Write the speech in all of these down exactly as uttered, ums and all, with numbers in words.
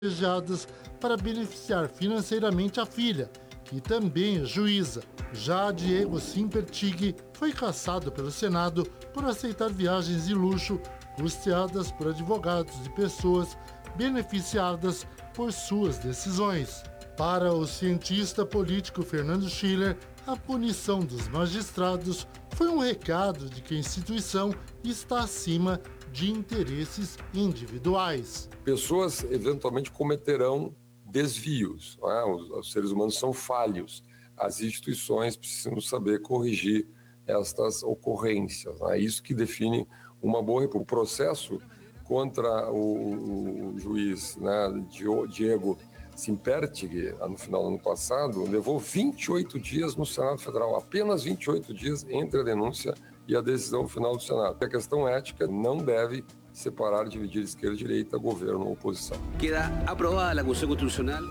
privilegiadas para beneficiar financeiramente a filha, que também é juíza. Já Diego Simpertig foi cassado pelo Senado por aceitar viagens de luxo custeadas por advogados de pessoas beneficiadas por suas decisões. Para o cientista político Fernando Schiller, a punição dos magistrados foi um recado de que a instituição está acima de interesses individuais. Pessoas eventualmente cometerão desvios, não é? os, os seres humanos são falhos. As instituições precisam saber corrigir estas ocorrências. É isso que define uma boa república. O processo contra o, o juiz, né, Diego Simpertig, no final do ano passado, levou vinte e oito dias no Senado Federal, apenas vinte e oito dias entre a denúncia e a decisão final do Senado. A questão ética não deve separar, dividir esquerda e direita, governo ou oposição. Queda aprovada a Constituição Constitucional.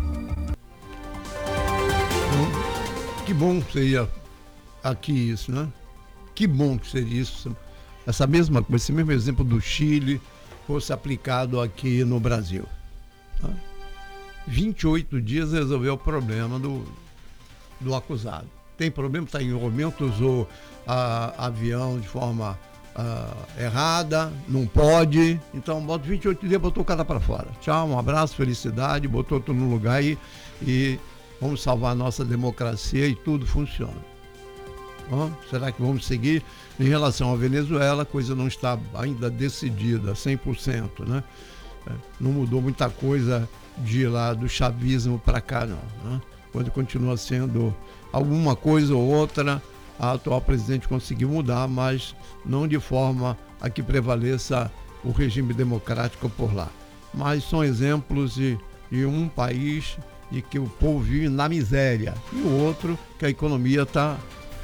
Que bom que seria aqui isso, né? Que bom que seria isso. Essa mesma coisa, esse mesmo exemplo do Chile fosse aplicado aqui no Brasil. Tá? vinte e oito dias resolveu o problema do, do acusado. Tem problema, está em envolvimento, usou a, avião de forma a, errada, não pode, então bota vinte e oito dias, botou o cara para fora. Tchau, um abraço, felicidade, botou tudo no lugar aí e vamos salvar a nossa democracia e tudo funciona. Bom, será que vamos seguir? Em relação à Venezuela, a coisa não está ainda decidida, cem por cento, né? Não mudou muita coisa de lá do chavismo para cá, não, né? Quando continua sendo alguma coisa ou outra, a atual presidente conseguiu mudar, mas não de forma a que prevaleça o regime democrático por lá. Mas são exemplos de, de um país de que o povo vive na miséria e o outro que a economia está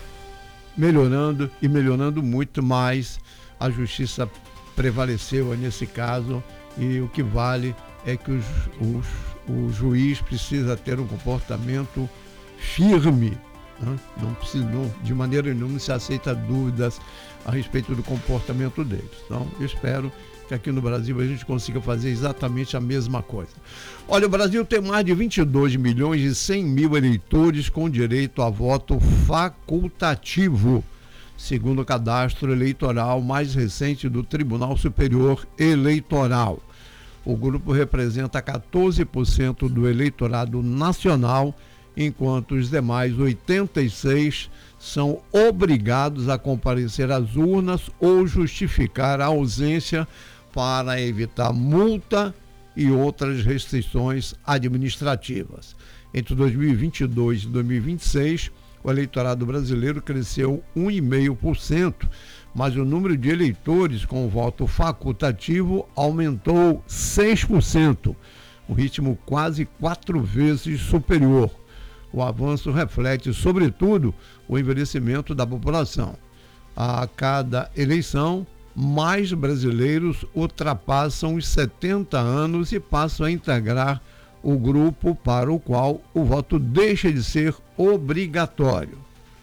melhorando e melhorando muito mais. A justiça prevaleceu nesse caso e o que vale é que os, os, o juiz precisa ter um comportamento firme, né? Não precisa, não, de maneira nenhuma se aceita dúvidas a respeito do comportamento deles. Então, eu espero que aqui no Brasil a gente consiga fazer exatamente a mesma coisa. Olha, o Brasil tem mais de vinte e dois milhões e cem mil eleitores com direito a voto facultativo, segundo o cadastro eleitoral mais recente do Tribunal Superior Eleitoral. O grupo representa quatorze por cento do eleitorado nacional, enquanto os demais oitenta e seis por cento são obrigados a comparecer às urnas ou justificar a ausência para evitar multa e outras restrições administrativas. Entre dois mil e vinte e dois e dois mil e vinte e seis, o eleitorado brasileiro cresceu um vírgula cinco por cento, mas o número de eleitores com voto facultativo aumentou seis por cento, um ritmo quase quatro vezes superior. O avanço reflete, sobretudo, o envelhecimento da população. A cada eleição, mais brasileiros ultrapassam os setenta anos e passam a integrar o grupo para o qual o voto deixa de ser obrigatório.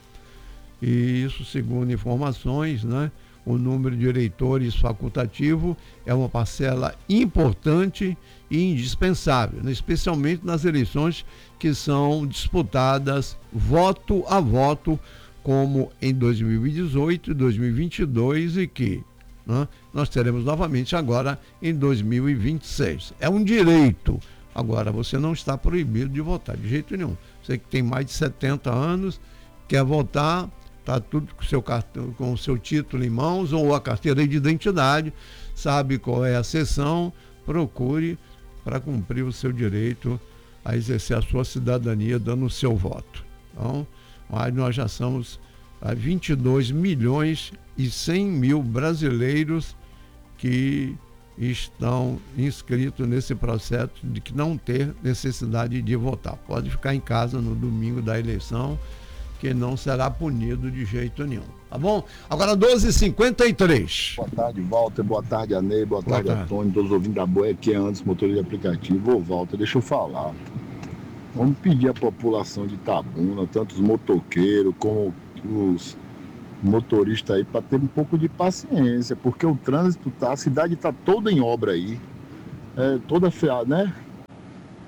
E isso, segundo informações, né, o número de eleitores facultativo é uma parcela importante e indispensável, né, especialmente nas eleições que são disputadas voto a voto, como em dois mil e dezoito e dois mil e vinte e dois, e que, né, nós teremos novamente agora em dois mil e vinte e seis. É um direito. Agora, você não está proibido de votar de jeito nenhum. Você que tem mais de setenta anos, quer votar, está tudo com o seu cartão, com o seu título em mãos ou a carteira de identidade, sabe qual é a sessão, procure para cumprir o seu direito a exercer a sua cidadania dando o seu voto. Então, mas nós já somos a vinte e dois milhões e cem mil brasileiros que estão inscritos nesse processo de que não ter necessidade de votar. Pode ficar em casa no domingo da eleição, que não será punido de jeito nenhum. Tá bom? Agora doze e cinquenta e três. Boa tarde, Walter. Boa tarde, Anei. Boa, Boa tarde, Antônio. Todos ouvindo da boia aqui antes, motor de aplicativo. Ô, Walter, deixa eu falar. Vamos pedir à população de Itabuna, tanto os motoqueiros como os motoristas aí, para ter um pouco de paciência, porque o trânsito tá, a cidade está toda em obra aí, é, toda, né?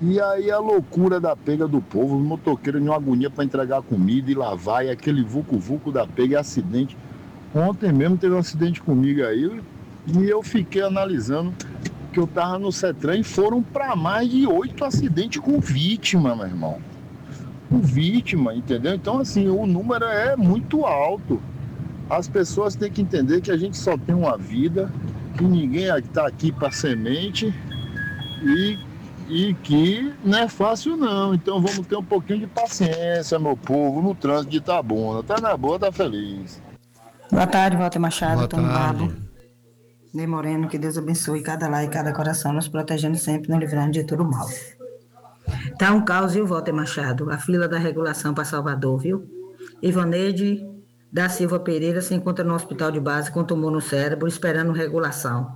E aí a loucura da pega do povo, os motoqueiros em uma agonia para entregar comida e lavar, e aquele vucu-vucu da pega e acidente. Ontem mesmo teve um acidente comigo aí, e eu fiquei analisando que eu tava no CETRAN e foram para mais de oito acidentes com vítima, meu irmão. Com vítima, entendeu? Então, assim, o número é muito alto. As pessoas têm que entender que a gente só tem uma vida, que ninguém está aqui para semente e, e que não é fácil não. Então vamos ter um pouquinho de paciência, meu povo, no trânsito de Itabuna. Tá na boa, tá feliz. Boa tarde, Walter Machado, Boa Tony tarde. Babo. Ney Moreno, que Deus abençoe cada lar e cada coração, nos protegendo sempre, nos livrando de todo mal. Tá um caos, viu, Walter Machado? A fila da regulação para Salvador, viu? Ivaneide da Silva Pereira se encontra no hospital de base com tumor no cérebro, esperando regulação.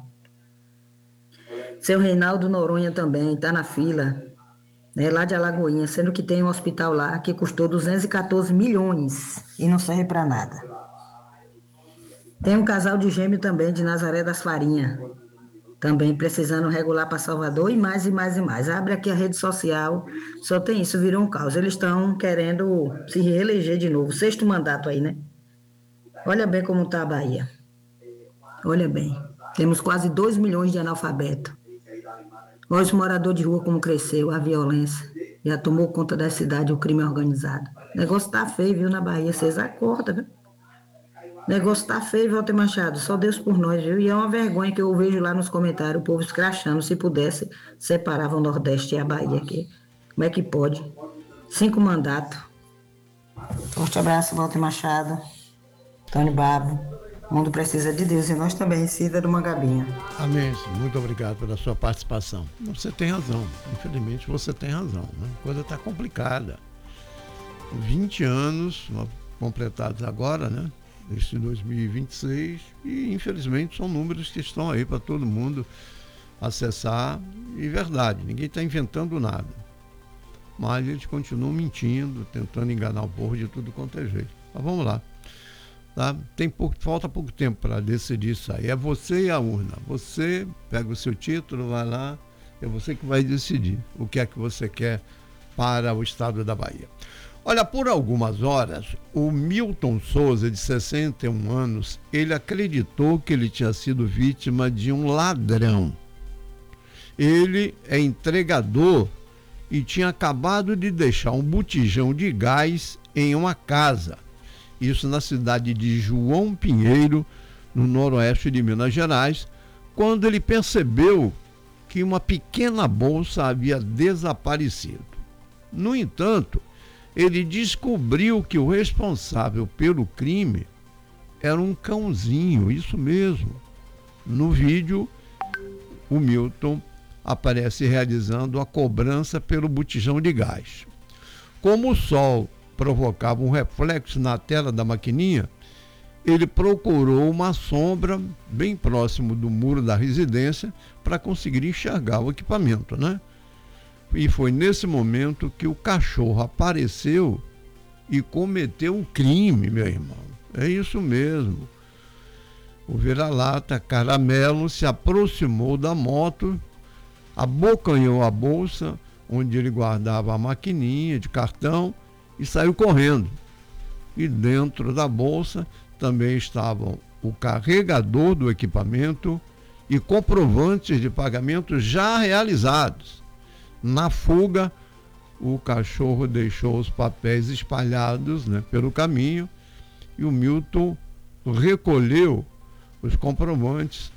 Seu Reinaldo Noronha também está na fila, né, lá de Alagoinha, sendo que tem um hospital lá que custou duzentos e quatorze milhões e não serve para nada. Tem um casal de gêmeo também de Nazaré das Farinhas, também precisando regular para Salvador e mais e mais e mais. Abre aqui a rede social, só tem isso, virou um caos. Eles estão querendo se reeleger de novo, sexto mandato aí, né? Olha bem como está a Bahia. Olha bem, temos quase dois milhões de analfabetos. Olha os moradores de rua como cresceu, a violência. Já tomou conta da cidade o crime organizado. O negócio tá feio, viu, na Bahia, vocês acordam, viu? O negócio tá feio, Walter Machado, só Deus por nós, viu? E é uma vergonha que eu vejo lá nos comentários, o povo escrachando, se pudesse, separava o Nordeste e a Bahia aqui. Como é que pode? Cinco mandatos. Forte abraço, Walter Machado, Tony Babo. O mundo precisa de Deus e nós também, Cida do Mangabinha. Amém. Muito obrigado pela sua participação. Você tem razão, infelizmente você tem razão, né? A coisa está complicada. vinte anos completados agora, né? Este dois mil e vinte e seis, e infelizmente são números que estão aí para todo mundo acessar, e verdade, ninguém está inventando nada, mas eles continuam mentindo, tentando enganar o povo de tudo quanto é jeito. Mas vamos lá, tá? Tem pouco, falta pouco tempo para decidir isso aí, é você e a urna, você pega o seu título, vai lá, é você que vai decidir o que é que você quer para o estado da Bahia. Olha, por algumas horas, o Milton Souza, de sessenta e um anos, ele acreditou que ele tinha sido vítima de um ladrão. Ele é entregador e tinha acabado de deixar um botijão de gás em uma casa. Isso na cidade de João Pinheiro, no noroeste de Minas Gerais, quando ele percebeu que uma pequena bolsa havia desaparecido. No entanto, ele descobriu que o responsável pelo crime era um cãozinho, isso mesmo. No vídeo, o Milton aparece realizando a cobrança pelo botijão de gás. Como o sol provocava um reflexo na tela da maquininha, ele procurou uma sombra bem próximo do muro da residência para conseguir enxergar o equipamento, né? E foi nesse momento que o cachorro apareceu e cometeu um crime, meu irmão. É isso mesmo. O vira-lata Caramelo se aproximou da moto, abocanhou a bolsa onde ele guardava a maquininha de cartão e saiu correndo. E dentro da bolsa também estavam o carregador do equipamento e comprovantes de pagamento já realizados. Na fuga, o cachorro deixou os papéis espalhados, né, pelo caminho, e o Milton recolheu os comprovantes,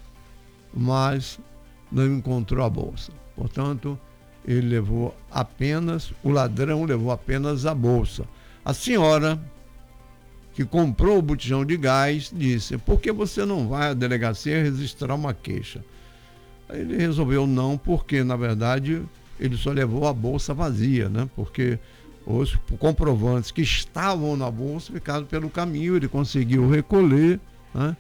mas não encontrou a bolsa. Portanto, ele levou apenas, o ladrão levou apenas a bolsa. A senhora que comprou o botijão de gás disse: por que você não vai à delegacia registrar uma queixa? Aí ele resolveu não, porque na verdade ele só levou a bolsa vazia, né? Porque os comprovantes que estavam na bolsa ficaram pelo caminho, ele conseguiu recolher, né?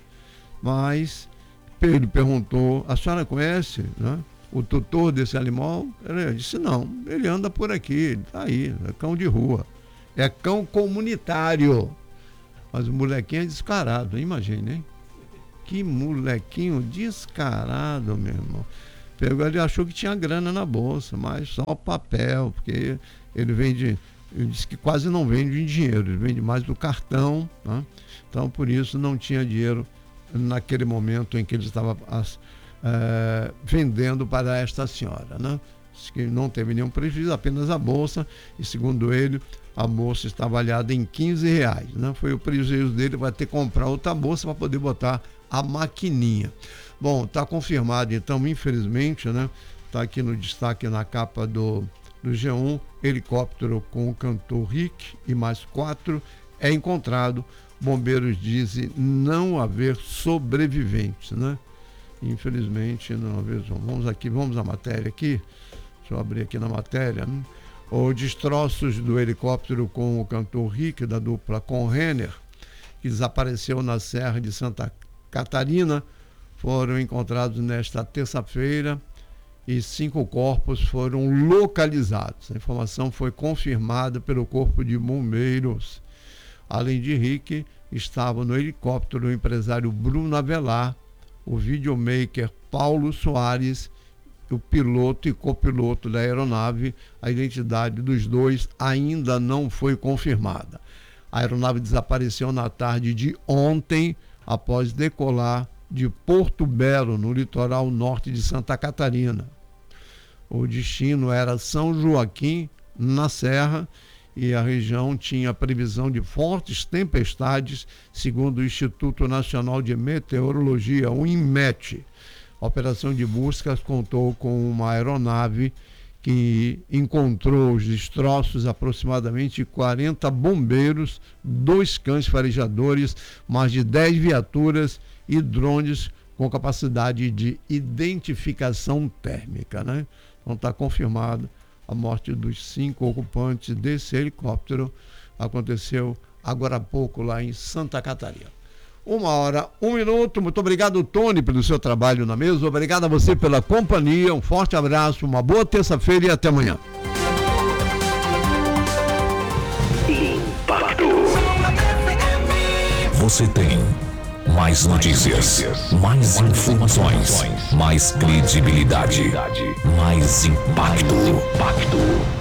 Mas ele perguntou: a senhora conhece, né, o tutor desse animal? Ele disse: não, ele anda por aqui, ele está aí, é cão de rua, é cão comunitário. Mas o molequinho é descarado, imagina, hein? Que molequinho descarado, meu irmão. pegou, ele achou que tinha grana na bolsa, mas só papel, porque ele vende, ele disse que quase não vende em dinheiro, ele vende mais do cartão, né? Então por isso não tinha dinheiro naquele momento em que ele estava as, é, vendendo para esta senhora, né? Diz que não teve nenhum prejuízo, apenas a bolsa, e segundo ele, a bolsa está avaliada em quinze reais, né? Foi o prejuízo dele, vai ter que comprar outra bolsa para poder botar a maquininha. Bom, está confirmado então, infelizmente, né? Está aqui no destaque na capa do, do G um, helicóptero com o cantor Rick e mais quatro é encontrado. Bombeiros dizem não haver sobreviventes, né? Infelizmente não haver. Vamos aqui, vamos à matéria aqui. Deixa eu abrir aqui na matéria. Né? Os destroços do helicóptero com o cantor Rick, da dupla com Renner, que desapareceu na Serra de Santa Catarina, foram encontrados nesta terça-feira e cinco corpos foram localizados. A informação foi confirmada pelo Corpo de Bombeiros. Além de Rick, estava no helicóptero o empresário Bruno Avelar, o videomaker Paulo Soares, o piloto e copiloto da aeronave. A identidade dos dois ainda não foi confirmada. A aeronave desapareceu na tarde de ontem, após decolar de Porto Belo, no litoral norte de Santa Catarina. O destino era São Joaquim, na Serra, e a região tinha previsão de fortes tempestades, segundo o Instituto Nacional de Meteorologia, o INMET. A operação de buscas contou com uma aeronave que encontrou os destroços, aproximadamente quarenta bombeiros, dois cães farejadores, mais de dez viaturas e drones com capacidade de identificação térmica, né? Então está confirmado a morte dos cinco ocupantes desse helicóptero. Aconteceu agora há pouco lá em Santa Catarina. Uma hora, um minuto. Muito obrigado, Tony, pelo seu trabalho na mesa. Obrigado a você pela companhia. Um forte abraço, uma boa terça-feira e até amanhã. Impacto. Você tem mais notícias, mais informações, mais credibilidade, mais impacto.